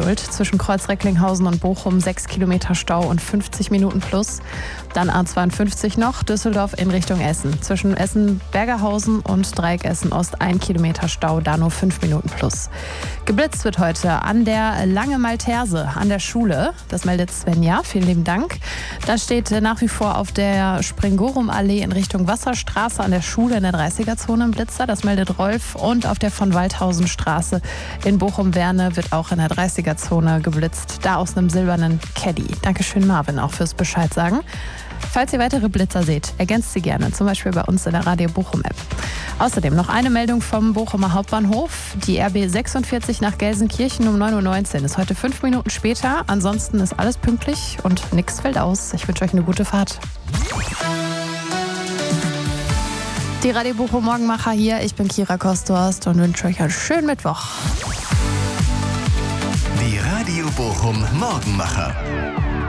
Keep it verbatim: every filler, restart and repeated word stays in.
schuld. Zwischen Kreuz Recklinghausen und Bochum sechs Kilometer Stau und fünfzig Minuten plus. Dann A zweiundfünfzig noch, Düsseldorf in Richtung Essen. Zwischen Essen-Bergerhausen und Dreieck Essen-Ost ein Kilometer Stau, da nur fünf Minuten plus. Geblitzt wird heute an der Lange Malterse, an der Schule. Das meldet Svenja, vielen lieben Dank. Da steht nach wie vor auf der Springorum-Allee in Richtung Wasserstraße an der Schule in der dreißiger-Zone ein Blitzer. Das meldet Rolf. Und auf der von Waldhausen-Straße in Bochum-Werne wird auch in der dreißiger-Zone geblitzt. Da aus einem silbernen Caddy. Dankeschön Marvin auch fürs Bescheid sagen. Falls ihr weitere Blitzer seht, ergänzt sie gerne, zum Beispiel bei uns in der Radio Bochum App. Außerdem noch eine Meldung vom Bochumer Hauptbahnhof. Die R B sechsundvierzig nach Gelsenkirchen um neun Uhr neunzehn ist heute fünf Minuten später. Ansonsten ist alles pünktlich und nichts fällt aus. Ich wünsche euch eine gute Fahrt. Die Radio Bochum Morgenmacher hier. Ich bin Kira Kosthorst und wünsche euch einen schönen Mittwoch. Die Radio Bochum Morgenmacher.